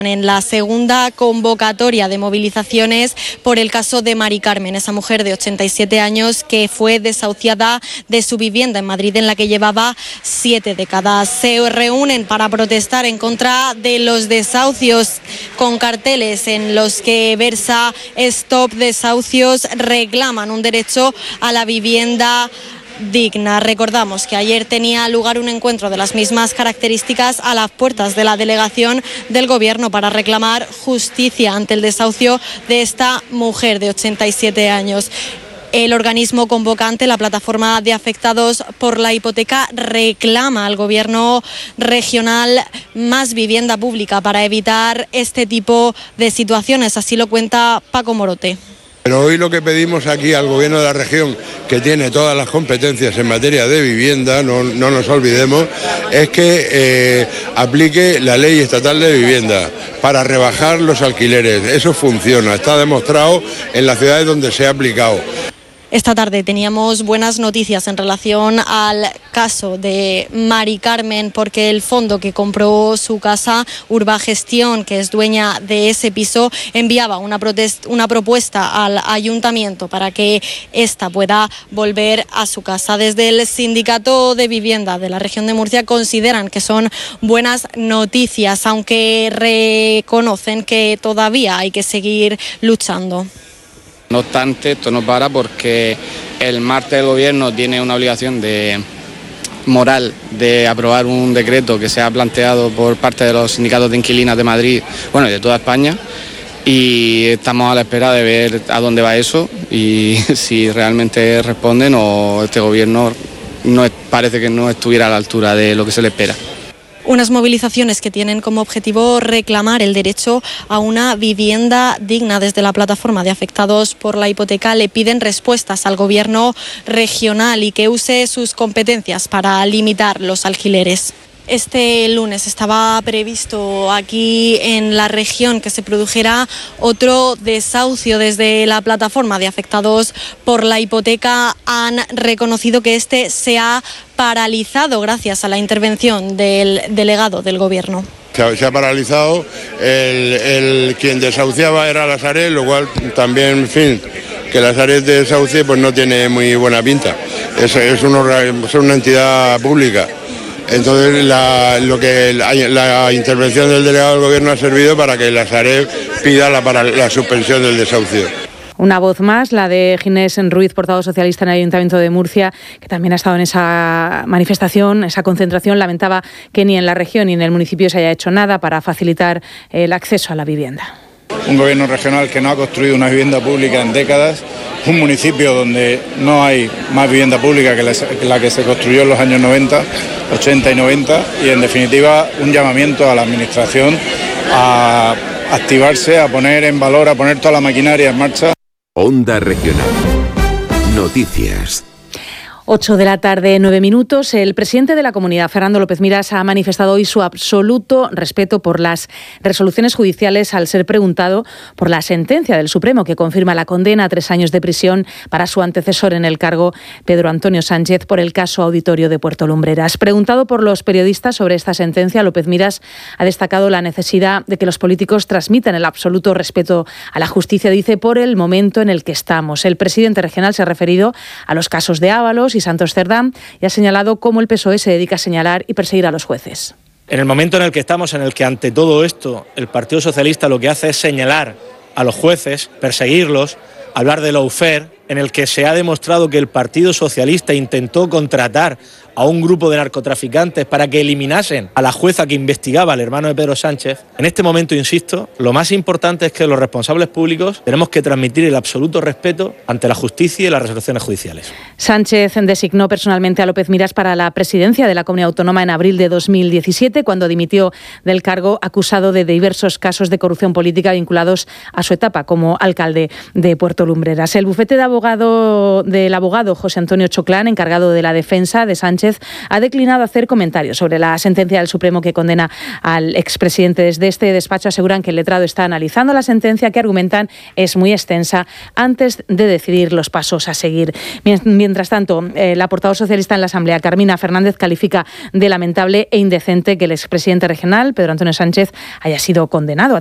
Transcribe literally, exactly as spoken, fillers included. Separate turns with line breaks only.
En la segunda convocatoria de movilizaciones por el caso de Mari Carmen, esa mujer de ochenta y siete años que fue desahuciada de su vivienda en Madrid, en la que llevaba siete décadas. Se reúnen para protestar en contra de los desahucios con carteles en los que versa Stop Desahucios. Reclaman un derecho a la vivienda digna. Recordamos que ayer tenía lugar un encuentro de las mismas características a las puertas de la delegación del Gobierno para reclamar justicia ante el desahucio de esta mujer de ochenta y siete años. El organismo convocante, la Plataforma de Afectados por la Hipoteca, reclama al Gobierno regional más vivienda pública para evitar este tipo de situaciones. Así lo cuenta Paco Morote.
Pero hoy lo que pedimos aquí al Gobierno de la región, que tiene todas las competencias en materia de vivienda, no, no nos olvidemos, es que eh, aplique la ley estatal de vivienda para rebajar los alquileres. Eso funciona, está demostrado en las ciudades donde se ha aplicado.
Esta tarde teníamos buenas noticias en relación al caso de Mari Carmen, porque el fondo que compró su casa, Urbagestión, que es dueña de ese piso, enviaba una, protest- una propuesta al ayuntamiento para que ésta pueda volver a su casa. Desde el Sindicato de Vivienda de la región de Murcia consideran que son buenas noticias, aunque reconocen que todavía hay que seguir luchando.
No obstante, esto no para porque el martes el Gobierno tiene una obligación de moral de aprobar un decreto que se ha planteado por parte de los sindicatos de inquilinas de Madrid, bueno, y de toda España, y estamos a la espera de ver a dónde va eso y si realmente responden o este Gobierno no es, parece que no estuviera a la altura de lo que se le espera.
Unas movilizaciones que tienen como objetivo reclamar el derecho a una vivienda digna. Desde la Plataforma de Afectados por la Hipoteca le piden respuestas al Gobierno regional y que use sus competencias para limitar los alquileres. Este lunes estaba previsto aquí en la región que se produjera otro desahucio. Desde la Plataforma de Afectados por la Hipoteca han reconocido que este se ha paralizado gracias a la intervención del delegado del Gobierno.
Se ha, se ha paralizado, el, el quien desahuciaba era la Sareb, lo cual también, en fin, que la Sareb desahucie pues no tiene muy buena pinta. Es, es, una, es una entidad pública. Entonces la, lo que la, la intervención del delegado del Gobierno ha servido para que la Sareb pida la, para, la suspensión del desahucio.
Una voz más, la de Ginés Ruiz, portavoz socialista en el Ayuntamiento de Murcia, que también ha estado en esa manifestación, esa concentración. Lamentaba que ni en la región ni en el municipio se haya hecho nada para facilitar el acceso a la vivienda.
Un gobierno regional que no ha construido una vivienda pública en décadas, un municipio donde no hay más vivienda pública que la que se construyó en los años noventa, ochenta y noventa, y en definitiva un llamamiento a la Administración a activarse, a poner en valor, a poner toda la maquinaria en marcha.
Onda Regional. Noticias.
ocho de la tarde, nueve minutos. El presidente de la Comunidad, Fernando López Miras, ha manifestado hoy su absoluto respeto por las resoluciones judiciales al ser preguntado por la sentencia del Supremo que confirma la condena a tres años de prisión para su antecesor en el cargo, Pedro Antonio Sánchez, por el caso Auditorio de Puerto Lumbreras. Preguntado por los periodistas sobre esta sentencia, López Miras ha destacado la necesidad de que los políticos transmitan el absoluto respeto a la justicia, dice, por el momento en el que estamos. El presidente regional se ha referido a los casos de Ábalos y Santos Cerdán y ha señalado cómo el P S O E se dedica a señalar y perseguir a los jueces.
En el momento en el que estamos, en el que ante todo esto el Partido Socialista lo que hace es señalar a los jueces, perseguirlos, hablar de lawfare, en el que se ha demostrado que el Partido Socialista intentó contratar a un grupo de narcotraficantes para que eliminasen a la jueza que investigaba al hermano de Pedro Sánchez. En este momento, insisto, lo más importante es que los responsables públicos tenemos que transmitir el absoluto respeto ante la justicia y las resoluciones judiciales.
Sánchez designó personalmente a López Miras para la presidencia de la Comunidad Autónoma en abril de dos mil diecisiete, cuando dimitió del cargo acusado de diversos casos de corrupción política vinculados a su etapa como alcalde de Puerto Lumbreras. El bufete de abogado del abogado José Antonio Choclán, encargado de la defensa de Sánchez, Sánchez ha declinado hacer comentarios sobre la sentencia del Supremo que condena al expresidente. Desde este despacho aseguran que el letrado está analizando la sentencia, que argumentan es muy extensa, antes de decidir los pasos a seguir. Mientras tanto, eh, la portavoz socialista en la Asamblea, Carmina Fernández, califica de lamentable e indecente que el expresidente regional, Pedro Antonio Sánchez, haya sido condenado.